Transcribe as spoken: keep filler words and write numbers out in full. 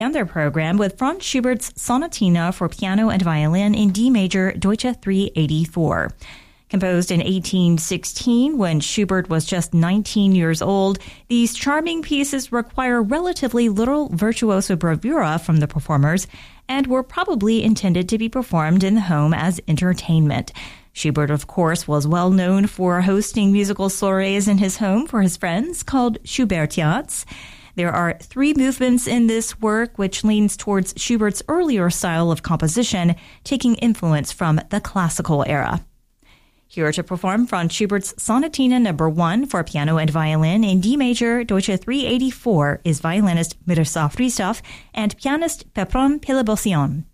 And their program with Franz Schubert's Sonatina for piano and violin in D major, Deutsche three eighty-four. Composed in eighteen sixteen, when Schubert was just nineteen years old, these charming pieces require relatively little virtuoso bravura from the performers and were probably intended to be performed in the home as entertainment. Schubert, of course, was well known for hosting musical soirees in his home for his friends called Schubertiades. There are three movements in this work, which leans towards Schubert's earlier style of composition, taking influence from the classical era. Here to perform Franz Schubert's Sonatina number one for piano and violin in D major, Deutsche three eighty-four is violinist Miroslav Hristov and pianist Pepron Pilibosyan.